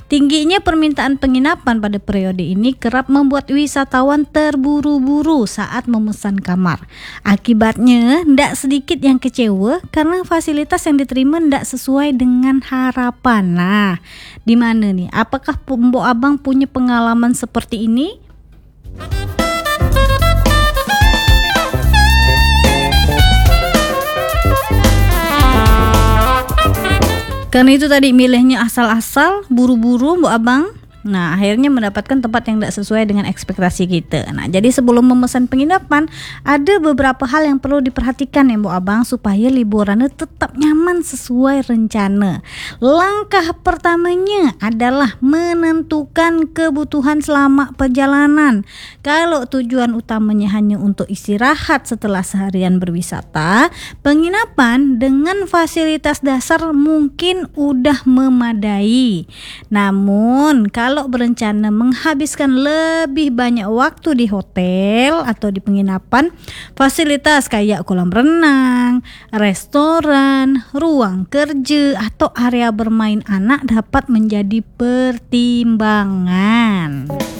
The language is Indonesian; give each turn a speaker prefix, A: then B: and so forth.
A: Tingginya permintaan penginapan pada periode ini kerap membuat wisatawan terburu-buru saat memesan kamar. Akibatnya, tidak sedikit yang kecewa karena fasilitas yang diterima tidak sesuai dengan harapan. Nah, di mana nih? Apakah Mbok Abang punya pengalaman seperti ini? Karena itu tadi milihnya asal-asal, buru-buru Mbok Abang. Nah, akhirnya mendapatkan tempat yang tidak sesuai dengan ekspektasi kita. Nah, jadi sebelum memesan penginapan, ada beberapa hal yang perlu diperhatikan ya Mbok Abang supaya liburannya tetap nyaman sesuai rencana. Langkah pertamanya adalah menentukan kebutuhan selama perjalanan. Kalau tujuan utamanya hanya untuk istirahat setelah seharian berwisata, penginapan dengan fasilitas dasar mungkin udah memadai. Namun, kalau berencana menghabiskan lebih banyak waktu di hotel atau di penginapan, fasilitas kayak kolam renang, restoran, ruang kerja, atau area bermain anak dapat menjadi pertimbangan.